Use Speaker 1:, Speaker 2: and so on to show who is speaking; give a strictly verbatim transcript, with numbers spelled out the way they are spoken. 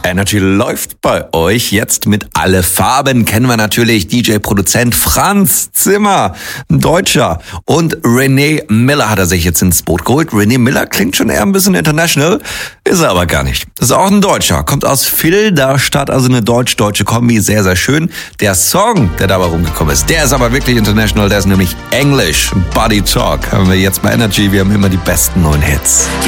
Speaker 1: Energy läuft bei euch jetzt mit Alle Farben. Kennen wir natürlich D J-Produzent Franz Zimmer, ein Deutscher. Und René Miller hat er sich jetzt ins Boot geholt. René Miller klingt schon eher ein bisschen international, ist er aber gar nicht. Ist auch ein Deutscher, kommt aus Filderstadt, also eine deutsch-deutsche Kombi, sehr, sehr schön. Der Song, der dabei rumgekommen ist, der ist aber wirklich international, der ist nämlich English. Body Talk haben wir jetzt bei Energy, wir haben immer die besten neuen Hits.